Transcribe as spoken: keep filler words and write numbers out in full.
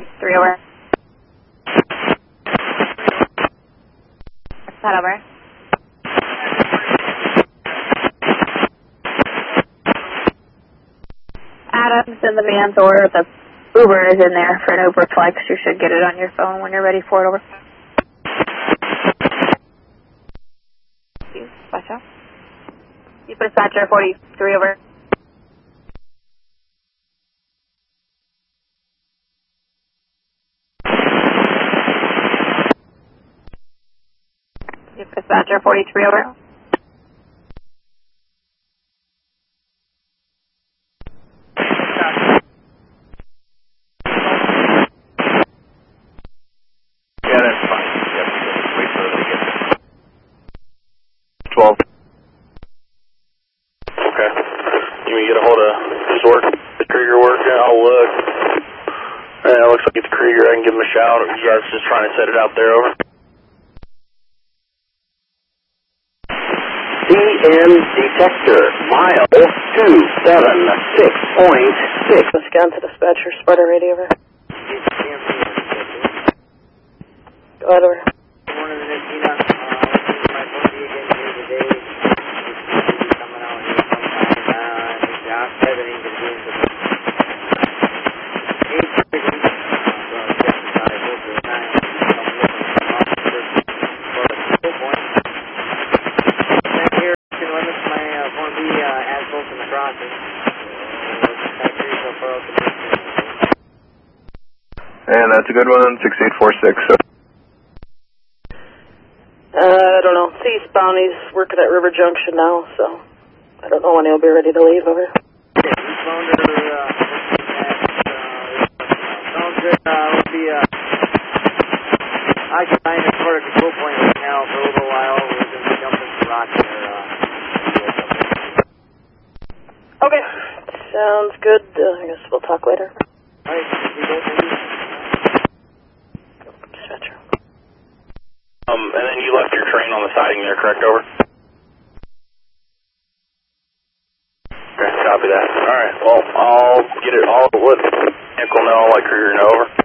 three over. Head over. Adam's in the van's order. The Uber is in there for an Uber Flex. You should get it on your phone when you're ready for it. Over. Watch out. You dispatcher forty-three over. You dispatcher forty-three over. Yeah, that's fine. Yep. Wait for them to get there. twelve. Okay. You mean get a hold of his work, the Krieger work? Yeah, I'll look. Yeah, it looks like it's Krieger. I can give him a shout. Or you guys just trying to set it out there, over? C M detector, mile two seven six point six. Scan to dispatcher, Sparta radio over. Go ahead over. One of the Nistina, uh, my phone be again here today. He's coming out here sometime. Uh, he's out seven into the game. Eight thirty. Uh, so I guess it's not a go for the nine. I'm looking for an officer for the full point. Back here, you can limit my uh, phone B uh, as both in the crossing. So, back here so far out the distance. And that's a good one, six eight four six. Uh, I don't know. He's bound. He's working at River Junction now, so I don't know when he'll be ready to leave. Over. Okay, eastbound or, uh, uh, sounds good. Uh, we'll be, uh, occupying this part of control point right now for a little while. We're going to be jumping some rocks there, uh, Okay. Sounds good. Uh, I guess we'll talk later. alright, we go for you. Dispatcher. Um, and then you left your train on the siding there, correct, over? Okay, copy that. Alright, well, I'll get it all, let Nickel know, I'll let Krieger know, over.